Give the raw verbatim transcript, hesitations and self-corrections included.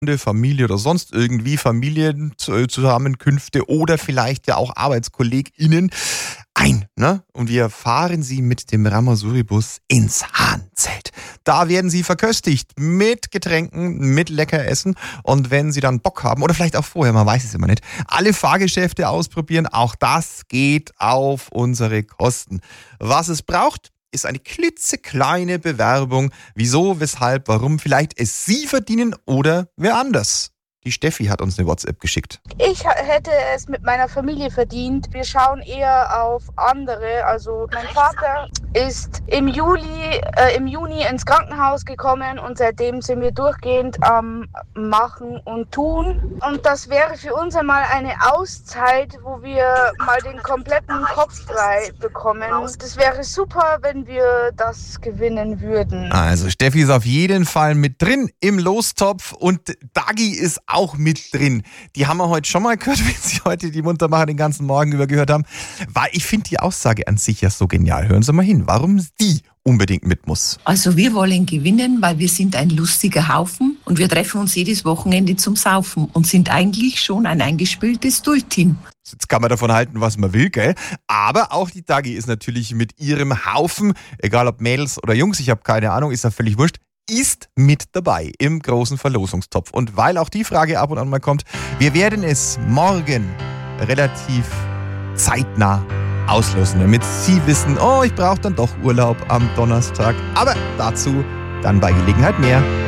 Familie oder sonst irgendwie Familienzusammenkünfte oder vielleicht ja auch ArbeitskollegInnen ein. Ne? Und wir fahren sie mit dem Ramazouri-Bus ins Hahnzelt. Da werden sie verköstigt mit Getränken, mit Leckeressen. Und wenn sie dann Bock haben, oder vielleicht auch vorher, man weiß es immer nicht, alle Fahrgeschäfte ausprobieren, auch das geht auf unsere Kosten. Was es braucht, ist eine klitzekleine Bewerbung. Wieso, weshalb, warum, vielleicht es Sie verdienen oder wer anders. Die Steffi hat uns eine WhatsApp geschickt. Ich hätte es mit meiner Familie verdient. Wir schauen eher auf andere. Also mein Vater ist im Juli, äh, im Juni ins Krankenhaus gekommen und seitdem sind wir durchgehend am Machen und Tun. Und das wäre für uns einmal eine Auszeit, wo wir mal den kompletten Kopf frei bekommen. Das wäre super, wenn wir das gewinnen würden. Also Steffi ist auf jeden Fall mit drin im Lostopf und Dagi ist auch mit drin. Die haben wir heute schon mal gehört, wenn Sie heute die Muntermacher den ganzen Morgen über gehört haben. Weil ich finde die Aussage an sich ja so genial. Hören Sie mal hin, warum die unbedingt mit muss. Also wir wollen gewinnen, weil wir sind ein lustiger Haufen und wir treffen uns jedes Wochenende zum Saufen und sind eigentlich schon ein eingespieltes Dullteam. Jetzt kann man davon halten, was man will, gell? Aber auch die Dagi ist natürlich mit ihrem Haufen, egal ob Mädels oder Jungs, ich habe keine Ahnung, ist ja völlig wurscht, ist mit dabei im großen Verlosungstopf. Und weil auch die Frage ab und an mal kommt, wir werden es morgen relativ zeitnah auslosen, damit Sie wissen, oh, ich brauche dann doch Urlaub am Donnerstag. Aber dazu dann bei Gelegenheit mehr.